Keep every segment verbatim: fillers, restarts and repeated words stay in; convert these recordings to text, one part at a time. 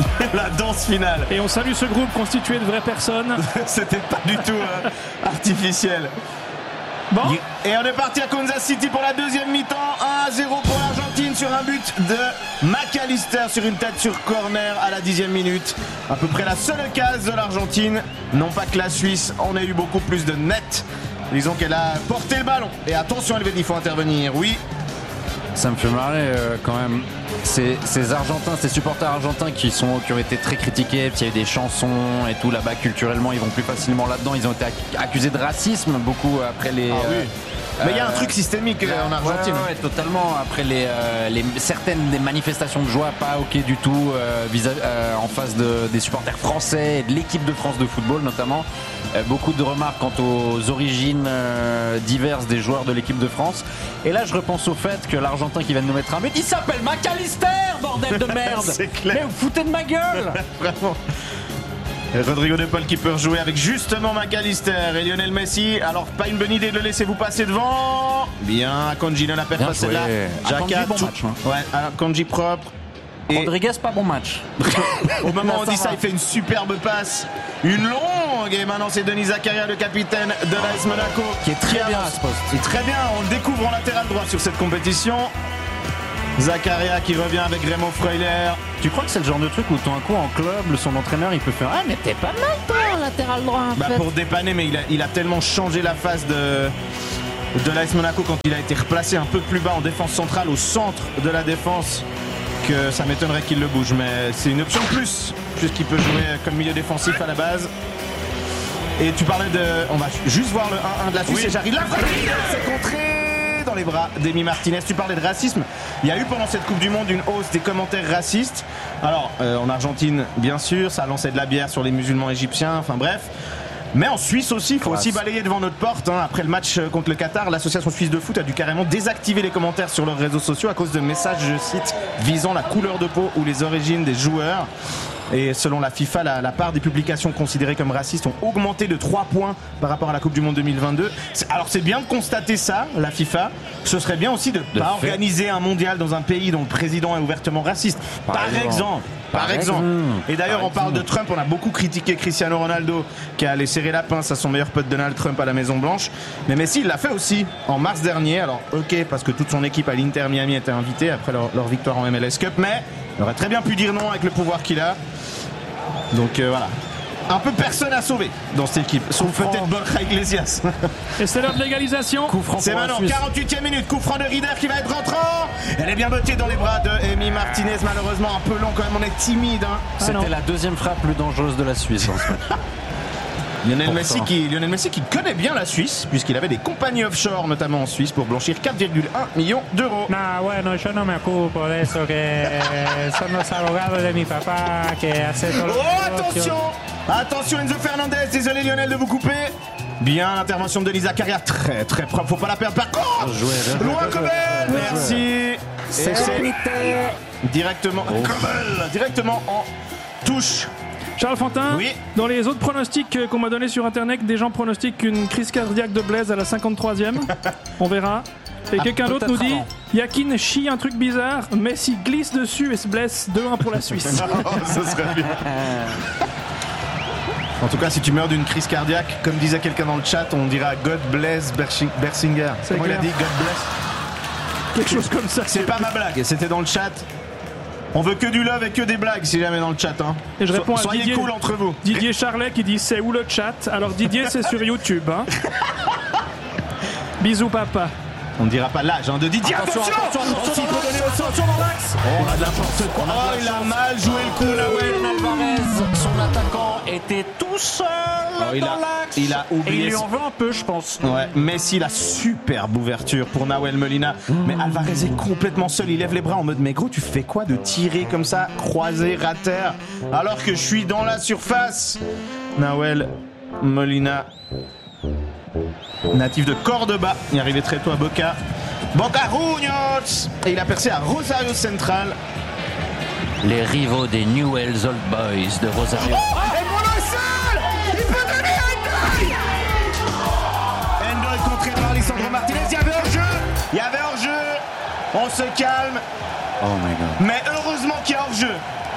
La danse finale. Et on salue ce groupe constitué de vraies personnes. C'était pas du tout euh, artificiel. Bon. Et on est parti à Kansas City pour la deuxième mi-temps. un à zéro pour l'Argentine sur un but de McAllister sur une tête sur corner à la dixième minute. À peu près la seule case de l'Argentine. Non pas que la Suisse, on a eu beaucoup plus de net. Disons qu'elle a porté le ballon. Et attention, Elvedi, il faut intervenir. Oui. Ça me fait marrer euh, quand même. Ces, ces Argentins, ces supporters argentins qui, sont, qui ont été très critiqués, puis il y a eu des chansons et tout là-bas, culturellement, ils vont plus facilement là-dedans. Ils ont été accusés de racisme beaucoup après les. Ah oui. euh, Mais il y a un truc systémique euh, en Argentine. Ouais, ouais, totalement. Après les, euh, les certaines des manifestations de joie, pas ok du tout euh, vis-à- euh, en face de, des supporters français et de l'équipe de France de football notamment. Euh, beaucoup de remarques quant aux origines euh, diverses des joueurs de l'équipe de France. Et là, je repense au fait que l'Argentin qui vient de nous mettre un but, il s'appelle McAllister, bordel de merde. C'est clair. Mais vous foutez de ma gueule. Vraiment. Et Rodrigo de Paul qui peut rejouer avec justement McAllister et Lionel Messi. Alors pas une bonne idée de le laisser vous passer devant. Bien, Akanji ne la perd Bien pas celle-là. joué. Akanji, Xhaka, bon tout- match, hein. Ouais, Akanji propre. Et Rodriguez, pas bon match. au moment où on dit Ça ça, va. il fait une superbe passe. Une longue. Et maintenant c'est Denis Zakaria, le capitaine de l'A S Monaco. Qui est très bien avance. à ce poste. Et très bien, on le découvre en latéral droit sur cette compétition. Zakaria qui revient avec Remo Freuler. Tu crois que c'est le genre de truc où tout d'un coup en club, son entraîneur il peut faire ah mais t'es pas mal toi latéral droit en Bah fait. pour dépanner, mais il a, il a tellement changé la face de, de l'A S Monaco quand il a été replacé un peu plus bas en défense centrale, au centre de la défense, que ça m'étonnerait qu'il le bouge. Mais c'est une option de plus, puisqu'il peut jouer comme milieu défensif à la base. Et tu parlais de... On va juste voir le un un de la Suisse. Oui. Et j'arrive là, c'est contré dans les bras d'Emi Martinez. Tu parlais de racisme. Il y a eu pendant cette Coupe du Monde une hausse des commentaires racistes. Alors, euh, en Argentine, bien sûr, ça lançait de la bière sur les musulmans égyptiens, enfin bref. Mais en Suisse aussi, il faut Classe. aussi balayer devant notre porte. Hein. Après le match contre le Qatar, l'association suisse de foot a dû carrément désactiver les commentaires sur leurs réseaux sociaux à cause de messages, je cite, visant la couleur de peau ou les origines des joueurs. Et selon la FIFA, la, la part des publications considérées comme racistes ont augmenté de trois points par rapport à la Coupe du Monde deux mille vingt-deux. C'est- Alors c'est bien de constater ça, la FIFA. Ce serait bien aussi de ne pas fait. organiser un mondial dans un pays dont le président est ouvertement raciste. Par, Par exemple. exemple. Par, Par exemple. exemple. Et d'ailleurs, Par on parle de exemple. Trump. On a beaucoup critiqué Cristiano Ronaldo qui a allé serrer la pince à son meilleur pote Donald Trump à la Maison Blanche. Mais Messi, il l'a fait aussi en mars dernier. Alors, ok, parce que toute son équipe à l'Inter Miami était invitée après leur, leur victoire en M L S Cup. Mais il aurait très bien pu dire non avec le pouvoir qu'il a. Donc euh, voilà. Un peu personne à sauver dans cette équipe. Sauf peut-être Borja Iglesias. Et c'est l'heure de l'égalisation. Coup franc C'est pour la maintenant Suisse. quarante-huitième minute, coup franc de Rieder qui va être rentrant. Elle est bien bottée dans les bras de Emi Martinez, malheureusement un peu long quand même, on est timide. Hein. C'était non. la deuxième frappe plus dangereuse de la Suisse dans ce match. Lionel Pourtant. Messi, qui, Lionel Messi qui connaît bien la Suisse, puisqu'il avait des compagnies offshore, notamment en Suisse, pour blanchir quatre virgule un millions d'euros. No, bueno, yo no me ocupo de eso, que son los abogados de mi papá que hacen todo. Oh, attention Attention Enzo Fernandez, désolé Lionel de vous couper. Bien l'intervention de Denis Zakaria, très très propre, faut pas la perdre par contre. Bien joué, bien joué, Loin bien joué. Kobel, merci. C'est directement, Kobel, directement en touche. Charles Fantin, Oui. dans les autres pronostics euh, qu'on m'a donnés sur internet, des gens pronostiquent une crise cardiaque de Blaise à la cinquante-troisième. On verra. Et quelqu'un d'autre nous peut-être dit avant. Yakin chie un truc bizarre, Messi glisse dessus et se blesse. deux un pour la Suisse. Oh, ce serait bien. En tout cas, si tu meurs d'une crise cardiaque, comme disait quelqu'un dans le chat, on dira God bless Bershi- Bersinger. C'est Comment il a clair. dit God bless? Quelque chose comme ça. C'est pas ma blague, c'était dans le chat. On veut que du love et que des blagues si jamais dans le chat. Hein. Et je réponds à Soyez Didier, cool entre vous. Didier Charlet qui dit c'est où le chat. Alors Didier c'est sur YouTube. Hein. Bisous papa. On ne dira pas l'âge hein, de Didier. Attention, attention, attention, Oh, attention, attention dans l'axe. on a de n'importe quoi. Oh, il a mal joué le coup là, ouais. Alvarez, son attaquant, était tout seul Oh, il dans a- l'axe. il a oublié Et il lui son- en veut un peu, je pense. Ouais, Messi, la superbe ouverture pour Nahuel Molina. Mais Alvarez est complètement seul. Il lève les bras en mode mais gros, tu fais quoi de tirer comme ça, croisé, rater, alors que je suis dans la surface. Nahuel Molina, natif de Cordoba, il est arrivé très tôt à Boca. Boca Juniors. Et il a percé à Rosario Central. Les rivaux des Newell's Old Boys de Rosario. Et Bruno est seul. Il peut donner un taille. Endo est contré par Lisandro Martinez. Il y avait hors-jeu. Il y avait hors-jeu. On se calme. Oh my god. Mais heureusement qu'il y a hors-jeu.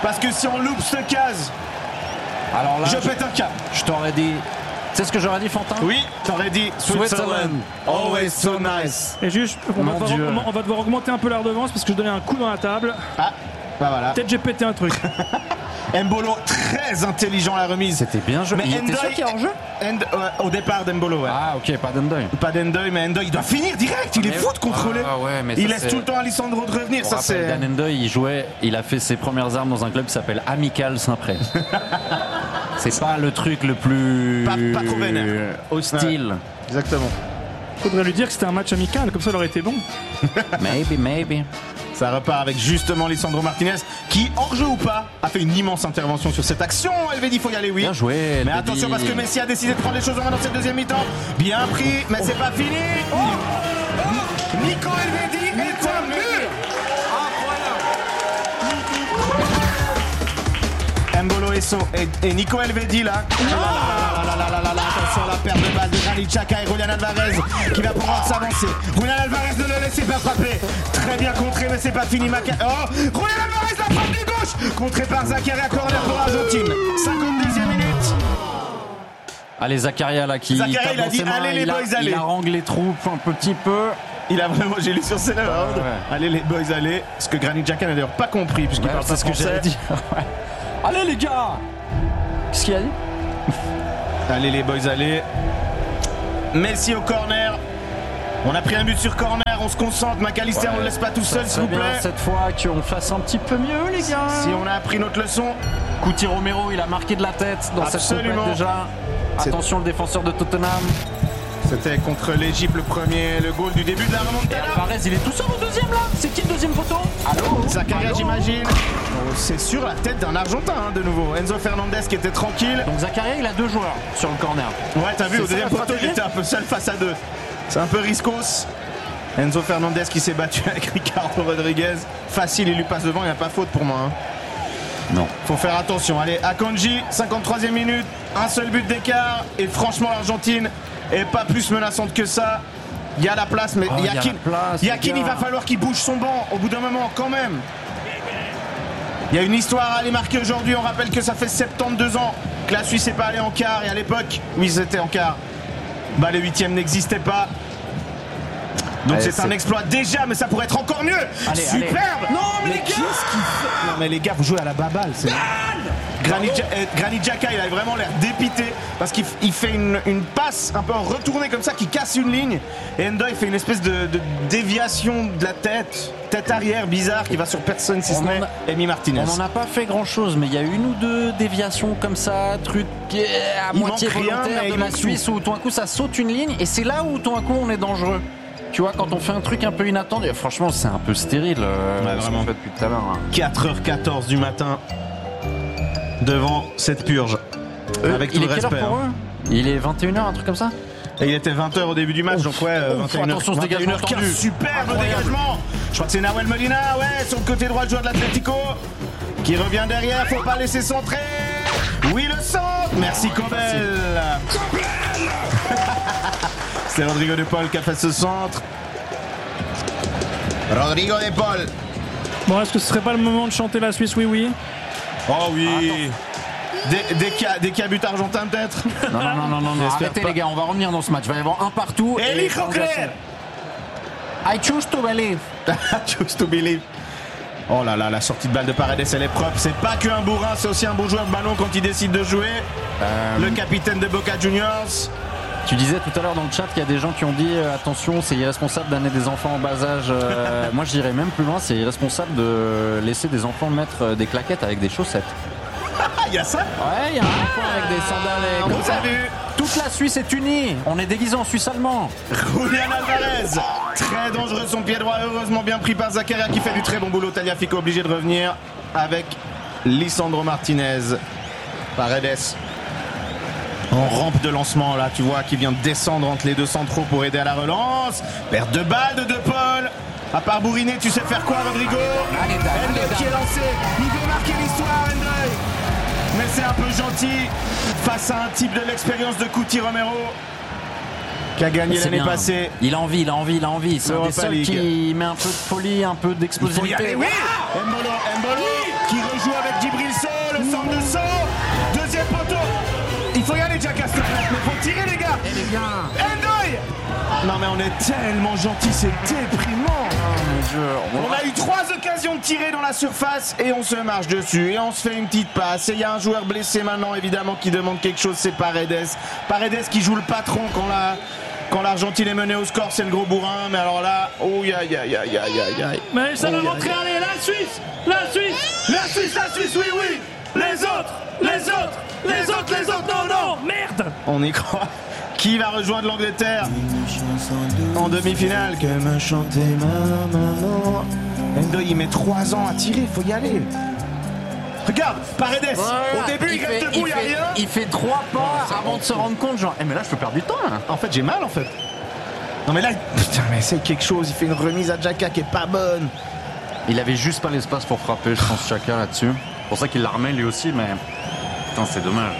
Parce que si on loupe cette case, Alors là, je je, pète un câble. je t'aurais dit. Tu sais ce que j'aurais dit, Fantin? Oui, t'aurais dit Switzerland. Switzerland. Always so nice. Et juste, on va, Mon devoir, Dieu. on va devoir augmenter un peu la redevance parce que je donnais un coup dans la table. Ah, bah voilà. Peut-être j'ai pété un truc. Mbolo, très intelligent la remise. C'était bien joué. Mais Il était Endoy- sûr qu'il y a hors-jeu? End- ouais, au départ d'Mbolo, ouais. Ah, ok, pas d'Endoy. Pas d'Endoy, mais Endoy, il doit finir direct. Il est Mais- fou de contrôler. Ah ouais, mais il ça, laisse c'est- tout le temps à Alessandro de revenir. On Ça, rappelle, c'est. Dan Endoy, il jouait, il a fait ses premières armes dans un club qui s'appelle Amical Saint-Pré. C'est pas le truc le plus Pas- pas trop vénère. hostile. Exactement. Faudrait lui dire que c'était un match amical, comme ça il aurait été bon. Maybe, maybe. Ça repart avec justement Lisandro Martinez qui, hors jeu ou pas, a fait une immense intervention sur cette action. Elvedi, faut y aller, oui. Bien joué. Mais Elvedi. attention parce que Messi a décidé de prendre les choses en main dans cette deuxième mi-temps. Bien pris, mais c'est pas fini. Oh, oh, Nico Elvedi est un mur. Mbolo Esso et, et Nico Elvedi là. Oh là là là là là là là, attention la perte de balle de Granit Xhaka et Julian Alvarez qui va pouvoir s'avancer. Julian Alvarez ne le laissez pas frapper. Très bien contré mais c'est pas fini. Maca... Oh, Julian Alvarez la frappe du gauche. Contré par Zakaria, corner pour l'Argentine. cinquante-deuxième minute. Allez, Zakaria là qui Zakaria, tape il a dans dit, ses mains, allez, les il a, boys, allez. il harangue les troupes un petit peu. Il a vraiment, j'ai lu sur ses lèvres. Ouais. Allez les boys, allez. Ce que Granit Xhaka n'a d'ailleurs pas compris puisqu'il Ouais, parle c'est pas ce que français. j'allais dire. Ouais. Allez les gars. Qu'est-ce qu'il a dit? Allez les boys, allez. Messi au corner. On a pris un but sur corner, on se concentre. McAllister, on ne le laisse pas tout seul, s'il vous bien plaît. cette fois qu'on fasse un petit peu mieux, les gars. Si on a appris notre leçon, Couti Romero, il a marqué de la tête dans cette Absolument. compète déjà. C'est- Attention, le défenseur de Tottenham. c'était contre l'Égypte le premier, le goal du début de la Et remontada. Alvarez, il est tout seul au deuxième là. C'est qui le deuxième photo? Allô? Zakaria, Allô j'imagine. Oh, c'est sur la tête d'un Argentin, hein, de nouveau. Enzo Fernandez qui était tranquille. Donc Zakaria, il a deux joueurs sur le corner. Ouais, t'as vu, C'est au ça, deuxième la poteau, il stratégie était un peu seul face à deux. C'est un peu riscos. Enzo Fernandez qui s'est battu avec Ricardo Rodriguez. Facile, il lui passe devant, il n'y a pas faute pour moi. hein. Non. Faut faire attention. Allez, Akanji, cinquante-troisième minute, un seul but d'écart. Et franchement, l'Argentine est pas plus menaçante que ça. Il y a la place, mais Oh, il y a Yakin, la place, les Yakin, gars. il va falloir qu'il bouge son banc au bout d'un moment, quand même. Il y a une histoire à aller marquer aujourd'hui. On rappelle que ça fait soixante-douze ans que la Suisse n'est pas allée en quart. Et à l'époque, oui, c'était en quart. Bah, les huitièmes n'existaient pas. Donc Ouais, c'est c'est- un exploit déjà, mais ça pourrait être encore mieux. Allez, Superbe. allez. Non, mais les gars. qu'est-ce qu'il fait? Non mais les gars, vous jouez à la baballe. C'est... Granit, Ja- euh, Granit Xhaka, il a vraiment l'air dépité parce qu'il f- il fait une, une passe un peu retournée comme ça qui casse une ligne. Et Endoy fait une espèce de, de déviation de la tête, tête arrière bizarre qui va sur personne si ce On n'est en a- Emi Martinez. On n'en a pas fait grand chose, mais il y a une ou deux déviations comme ça, trucs euh, à Il moitié manque rien, volontaires mais de il la manque Suisse où tout d'un coup ça saute une ligne et c'est là où tout d'un coup on est dangereux. Tu vois, quand on fait un truc un peu inattendu, franchement c'est un peu stérile euh, Ouais, ce vraiment. qu'on fait depuis tout à l'heure. hein. quatre heures quatorze du matin devant cette purge. Avec tout Il le est quelle heure respect. pour hein. eux? Il est vingt et une heures, un truc comme ça? Et il était vingt heures au début du match, donc ouais, euh, Ouf, vingt et une heures, attention, ce dégagement vingt et une heures quinze, tendu. superbe Incroyable. dégagement. Je crois que c'est Nahuel Molina, ouais, sur le côté droit, le joueur de l'Atlético, qui revient derrière, faut pas laisser centrer. Oui, le centre. Merci Kobel. C'est Rodrigo De Paul qui a fait ce centre. Rodrigo De Paul. Bon, est-ce que ce serait pas le moment de chanter la Suisse? Oui, oui. Oh oui. Dès, dès qu'il y a, dès qu'il y a but argentin peut-être. Non, non, non, non, non, non. J'espère Arrêtez pas. les gars, on va revenir dans ce match. Il va y avoir un partout. Elijo creer. I choose to believe. Choose to believe. Oh là là, la sortie de balle de Paredes, elle est propre. C'est pas qu'un bourrin, c'est aussi un bon joueur de ballon quand il décide de jouer. Euh, Le capitaine de Boca Juniors. Tu disais tout à l'heure dans le chat qu'il y a des gens qui ont dit euh, attention, c'est irresponsable d'amener des enfants en bas âge. Euh, moi, je dirais même plus loin, c'est irresponsable de laisser des enfants mettre euh, des claquettes avec des chaussettes. Ah, il y a ça. Ouais, il y a un coin avec des sandales et On comme vous ça. a vu. Toute la Suisse est unie. On est déguisé en Suisse allemand. Julian Alvarez. Très dangereux son pied droit, heureusement bien pris par Zakaria qui fait du très bon boulot. Tagliafico obligé de revenir avec Lisandro Martinez. Paredes. En rampe de lancement là, tu vois, qui vient de descendre entre les deux centraux pour aider à la relance. Perte de balle de De Paul. À part bourriner, tu sais faire quoi, Rodrigo? Allez, Dan, allez, Endoy Dan. qui est lancé. Il veut marquer l'histoire, Endoy. Mais c'est un peu gentil face à un type de l'expérience de Couti Romero. qui a gagné C'est l'année bien. passée. Il a envie, il a envie, il a envie. C'est un des L'Europa seuls League. qui met un peu de folie, un peu Il faut y d'explosivité. aller, oui. Mbolo, Mbolo qui rejoue avec Djibril Sow, le centre de Sow, deuxième poteau. Il faut y aller, Jack Astor, mais faut tirer les gars. Elle est bien. Endoy. Non mais on est tellement gentils, c'est déprimant. On a eu trois occasions de tirer dans la surface et on se marche dessus et on se fait une petite passe. Et il y a un joueur blessé maintenant évidemment qui demande quelque chose, c'est Paredes. Paredes qui joue le patron quand la quand l'Argentine est menée au score, c'est le gros bourrin. Mais alors là, oh aïe aïe aïe aïe aïe aïe. Mais ça va Oh, rentrer, allez, la Suisse La Suisse La Suisse, la Suisse, oui oui. Les autres Les autres Les autres, les autres, non, non Merde On y croit. Qui va rejoindre l'Angleterre en demi-finale? Que me chanter ma maman. Endoy il met trois ans à tirer, faut y aller. Regarde, Paredes, Voilà. au début il, fait, reste debout, il y a fait, rien. il fait trois pas avant de se rendre compte, genre, eh mais là je peux perdre du temps là. En fait j'ai mal en fait. Non mais là, putain mais essaye quelque chose, il fait une remise à Xhaka qui est pas bonne. Il avait juste pas l'espace pour frapper, je pense, chacun là-dessus. C'est pour ça qu'il l'a remis lui aussi, mais putain, c'est dommage.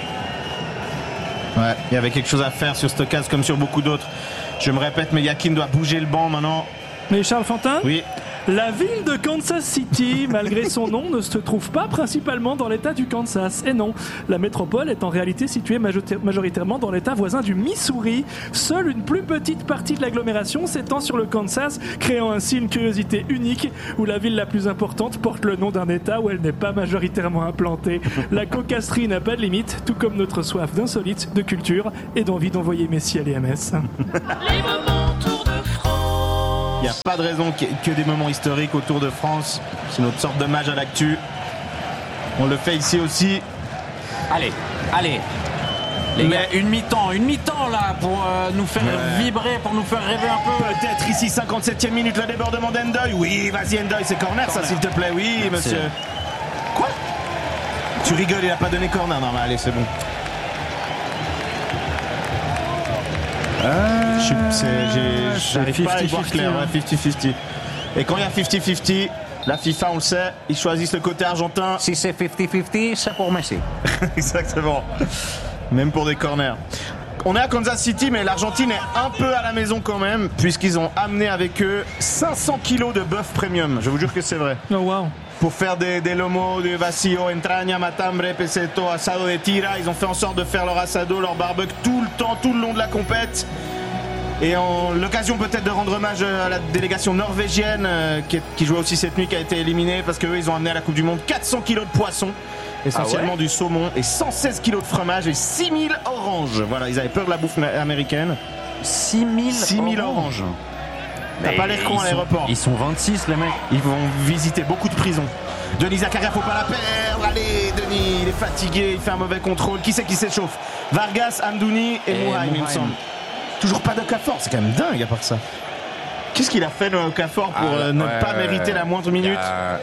Ouais, il y avait quelque chose à faire sur cette occasion comme sur beaucoup d'autres. Je me répète, mais Yakin doit bouger le banc maintenant. Mais Charles Fantin, Oui. la ville de Kansas City, malgré son nom, ne se trouve pas principalement dans l'état du Kansas. Et non, la métropole est en réalité située majorita- majoritairement dans l'état voisin du Missouri. Seule une plus petite partie de l'agglomération s'étend sur le Kansas, créant ainsi une curiosité unique où la ville la plus importante porte le nom d'un état où elle n'est pas majoritairement implantée. La cocasserie n'a pas de limite, tout comme notre soif d'insolite, de culture et d'envie d'envoyer Messi à l'E M S. Les moments Tour de France. Il n'y a pas de raison qu'il y ait que des moments historiques au Tour de France. C'est notre sorte d'hommage à l'actu. On le fait ici aussi. Allez, allez. Les Mais- gars, une mi-temps, une mi-temps là pour euh, nous faire Ouais. vibrer, pour nous faire rêver un peu. Peut-être ici, cinquante-septième minute, le débordement d'Endoy. Oui, vas-y Endoy, c'est corner, ça Corner. s'il te plaît. Oui, Merci. monsieur. Quoi? Tu rigoles, il a pas donné corner. Non, mais allez, c'est bon. Je suis- c'est- j'ai- J'arrive pas à y voir fifty-fifty, clair, hein. ouais, cinquante cinquante. Et quand il y a cinquante cinquante, la FIFA, on le sait, ils choisissent le côté argentin. Si c'est cinquante cinquante, c'est pour Messi. Exactement. Même pour des corners. On est à Kansas City, mais l'Argentine est un peu à la maison quand même, puisqu'ils ont amené avec eux cinq cents kilos de bœuf premium. Je vous jure que c'est vrai. Oh wow. Pour faire des, des lomos, des vacío, entraña, matambre, peseto, asado de tira. Ils ont fait en sorte de faire leur asado, leur barbecue tout le temps, tout le long de la compète. Et en l'occasion peut-être de rendre hommage à la délégation norvégienne euh, qui, est- qui jouait aussi cette nuit, qui a été éliminée parce qu'eux ils ont amené à la Coupe du Monde quatre cents kilos de poisson, essentiellement du saumon, et cent seize kilos de fromage et six mille oranges. Voilà, ils avaient peur de la bouffe na- américaine. six mille six mille oranges. T'as pas l'air con à l'aéroport. Ils sont vingt-six les mecs. Ils vont visiter beaucoup de prisons. Denis Zakaria, faut pas la perdre. Allez, Denis, il est fatigué, il fait un mauvais contrôle. Qui c'est qui s'échauffe? Vargas, Amdouni et, Et Mouhaim, il me Mouhaim. semble. Toujours pas d'Okafor, c'est quand même dingue à part ça. Qu'est-ce qu'il a fait le Okafor pour Ah, euh, ne ouais, pas ouais, mériter ouais. la moindre minute? Euh,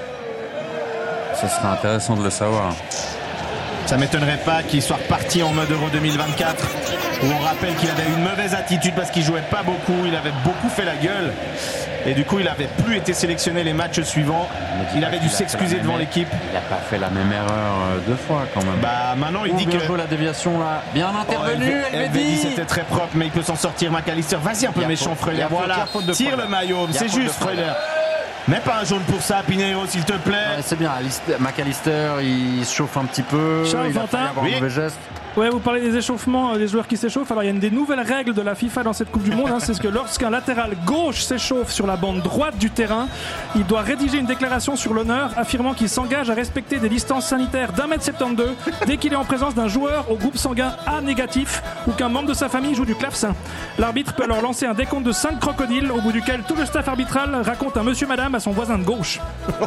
Ça serait intéressant de le savoir. Ça m'étonnerait pas qu'il soit reparti en mode Euro deux mille vingt-quatre, où on rappelle qu'il avait une mauvaise attitude parce qu'il jouait pas beaucoup, il avait beaucoup fait la gueule, et du coup il avait plus été sélectionné les matchs suivants. Il avait dû s'excuser devant l'équipe. Il a pas fait la même erreur euh, deux fois quand même. Bah maintenant il Ouh, dit bien que joué la déviation là. Bien intervenu, Oh, elle Elvedi, dit. c'était très propre, mais il peut s'en sortir. McAllister, vas-y un peu Il y a méchant, faute, il y Freuler. a faute, il y Voilà, a faute de tire Freuler. le maillot, Il y a c'est faute de juste, Freuler. Freuler. Mets pas un jaune pour ça, Pinheiro, s'il te plaît. Ouais, c'est bien, Alistair- McAllister il se chauffe un petit peu. Charles il a Fantin. failli avoir Oui. un mauvais geste. Ouais, vous parlez des échauffements, euh, des joueurs qui s'échauffent. Alors, il y a une des nouvelles règles de la FIFA dans cette Coupe du Monde. Hein, c'est ce que lorsqu'un latéral gauche s'échauffe sur la bande droite du terrain, il doit rédiger une déclaration sur l'honneur affirmant qu'il s'engage à respecter des distances sanitaires d'un mètre soixante-douze dès qu'il est en présence d'un joueur au groupe sanguin A négatif ou qu'un membre de sa famille joue du clavecin. L'arbitre peut alors lancer un décompte de cinq crocodiles au bout duquel tout le staff arbitral raconte un monsieur madame à son voisin de gauche.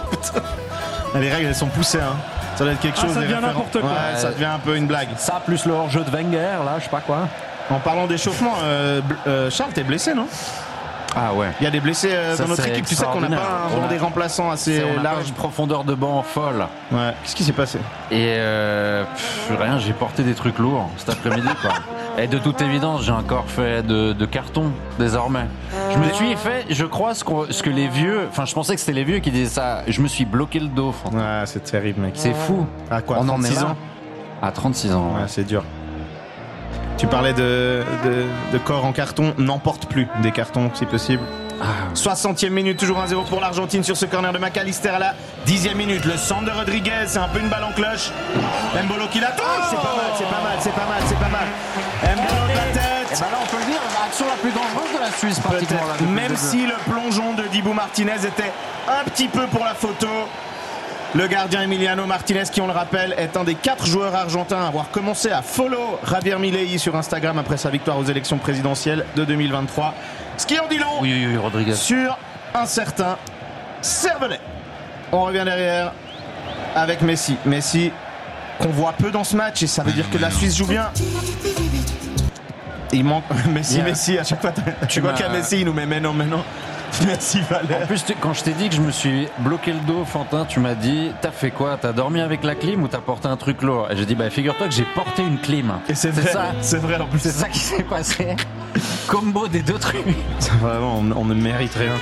Ah, les règles, elles sont poussées. Hein. Ça doit être quelque Ah, chose. ça les devient référents. n'importe quoi. Ouais, ça devient un peu une blague. Ça plus le hors-jeu de Wenger là, je sais pas quoi. En parlant d'échauffement, euh, Bl- euh, Charles, t'es blessé, non? Ah ouais. Il y a des blessés euh, Ça, dans notre c'est équipe. Tu sais qu'on n'a pas un extraordinaire. banc des remplaçants assez On a pas large. une profondeur de banc folle. Ouais. Qu'est-ce qui s'est passé? Et euh, pff, rien, j'ai porté des trucs lourds cet après-midi quoi. Et de toute évidence, j'ai un corps fait de, de carton désormais. Je me suis fait, je crois, ce, qu'on- ce que les vieux, enfin je pensais que c'était les vieux qui disaient ça, je me suis bloqué le dos. Franck. Ouais, c'est terrible, mec. C'est fou. À quoi? On en est trente-six là. ans? À trente-six ans. Ouais, ouais. c'est dur. Tu parlais de, de, de corps en carton, n'emporte plus des cartons si possible. soixantième minute, toujours un zéro pour l'Argentine sur ce corner de McAllister à la dixième minute. Le centre de Rodriguez, c'est un peu une balle en cloche. Mbolo qui la touche, c'est pas mal, c'est pas mal, c'est pas mal, c'est pas mal. Mbolo de la tête. Et ben là, on peut le dire, l'action la plus dangereuse de la Suisse, pratiquement. Là, depuis Même le si le plongeon de Dibu Martinez était un petit peu pour la photo. Le gardien Emiliano Martinez, qui on le rappelle, est un des quatre joueurs argentins à avoir commencé à follow Javier Milei sur Instagram après sa victoire aux élections présidentielles de deux mille vingt-trois. Ce qui en dit long Oui, oui, oui, Rodriguez. sur un certain Cervellet. On revient derrière avec Messi. Messi qu'on voit peu dans ce match et ça veut dire que la Suisse joue bien. Il manque Messi, Yeah. Messi à chaque fois. Tu vois m'as- qu'à Messi il nous met mais non, mais non. Messi Valère. En plus, tu- quand je t'ai dit que je me suis bloqué le dos, Fantin, tu m'as dit, t'as fait quoi? T'as dormi avec la clim ou t'as porté un truc lourd? Et j'ai dit, bah figure-toi que j'ai porté une clim. Et c'est vrai, ça. c'est vrai en plus. C'est ça qui s'est passé. Combo des deux trucs. Vraiment, on, on ne mérite rien.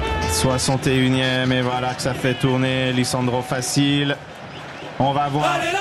soixante et unième et voilà que ça fait tourner Lisandro facile. On va voir.